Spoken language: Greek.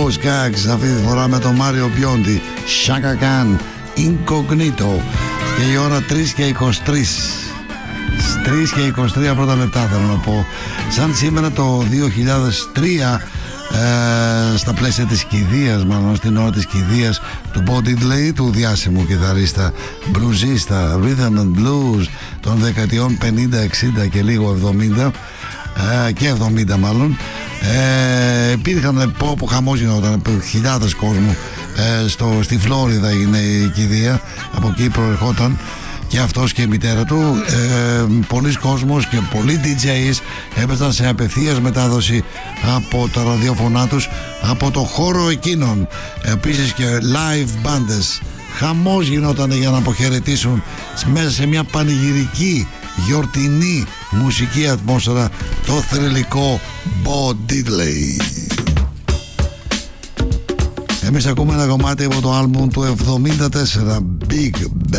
Ghost Gags, αυτή τη φορά με τον Μάριο Μπιόντι, Chaka Khan, Incognito. Και η ώρα 3 και 23. 3 και 23 πρώτα λεπτά θέλω να πω. Σαν σήμερα το 2003, στα πλαίσια της κηδείας, μάλλον στην ώρα της κηδείας του Bo Diddley, του διάσημου κιθαρίστα, μπλουζίστα, rhythm and blues των δεκαετιών 50, 60 και λίγο 70 και 70 μάλλον, υπήρχαν που χαμός γινόταν, χιλιάδες κόσμου, στη Φλόριδα είναι η κηδεία, από εκεί προερχόταν και αυτός και η μητέρα του. Πολλοί κόσμος και πολλοί DJs έπαιζαν σε απευθείας μετάδοση από τα ραδιόφωνά τους από το χώρο εκείνων. Επίσης και live μπάντες. Χαμός γινόταν για να αποχαιρετήσουν μέσα σε μια πανηγυρική γιορτινή μουσική ατμόσφαιρα το θρυλικό Bo Diddley. Εμείς ακούμε ένα κομμάτι από το άλμπουμ του 74, Big Band.